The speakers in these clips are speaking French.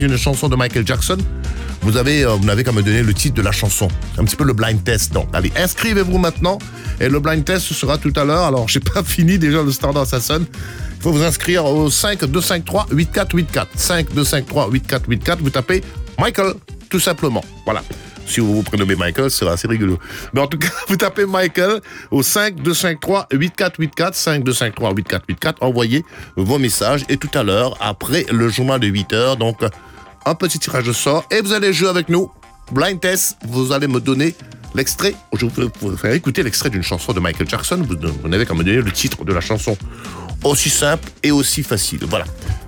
une chanson de Michael Jackson, vous n'avez qu'à me donner le titre de la chanson. C'est un petit peu le blind test. Donc, allez, inscrivez-vous maintenant. Et le blind test sera tout à l'heure. Alors, j'ai pas fini déjà le standard, ça sonne. Il faut vous inscrire au 5-2-5-3-8-4-8-4. 5-2-5-3-8-4-8-4. Vous tapez Michael, tout simplement. Voilà. Si vous vous prénommez Michael, c'est assez rigolo. Mais en tout cas, vous tapez Michael au 5-2-5-3-8-4-8-4. 5-2-5-3-8-4-8-4. Envoyez vos messages. Et tout à l'heure, après le journal de 8h, donc un petit tirage de sort. Et vous allez jouer avec nous. Blind test, vous allez me donner l'extrait. Je vais vous faire écouter l'extrait d'une chanson de Michael Jackson. Vous n'avez qu'à me donner le titre de la chanson. Aussi simple et aussi facile. Voilà.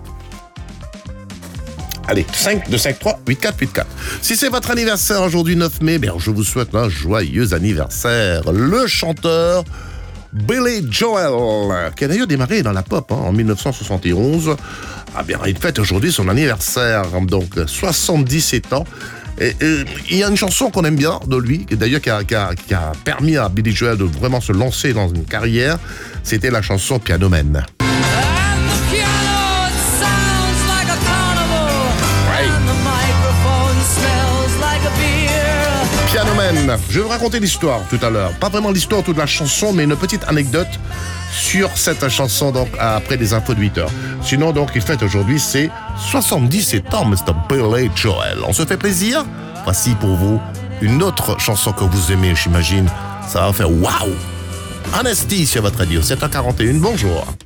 Allez, 5-2-5-3-8-4-8-4. Si c'est votre anniversaire aujourd'hui, 9 mai, bien, je vous souhaite un joyeux anniversaire. Le chanteur Billy Joel, qui a d'ailleurs démarré dans la pop en 1971, il fête aujourd'hui son anniversaire, donc 77 ans. Et il y a une chanson qu'on aime bien de lui, d'ailleurs qui a permis à Billy Joel de vraiment se lancer dans une carrière. C'était la chanson Piano Man. Piano Man. Je vais vous raconter l'histoire tout à l'heure. Pas vraiment l'histoire toute la chanson, mais une petite anecdote sur cette chanson donc après les infos de 8h. Sinon donc il fête aujourd'hui ses 77 ans, Mr. Billy Joel. On se fait plaisir. Voici pour vous une autre chanson que vous aimez, j'imagine. Ça va faire waouh. Honesty sur votre radio, 7h41. Bonjour.